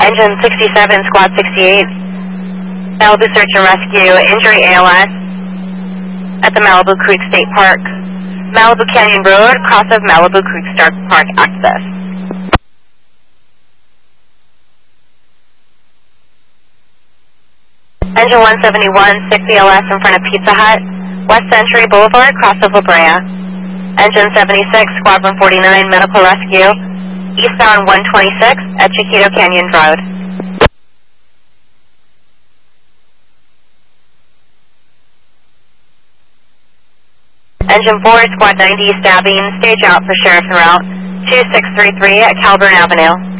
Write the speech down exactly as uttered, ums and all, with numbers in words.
Engine sixty-seven, Squad sixty-eight. Malibu Search and Rescue, injury A L S at the Malibu Creek State Park. Malibu Canyon Road, cross of Malibu Creek State Park access. Engine one seventy-one, six E L S in front of Pizza Hut, West Century Boulevard, cross of La Brea. Engine seventy-six, Squadron forty-nine, Medical Rescue, eastbound one twenty-six at Chiquito Canyon Road. Engine four, Squad ninety, stabbing, stage out for Sheriff's Route, two six three three at Calburn Avenue.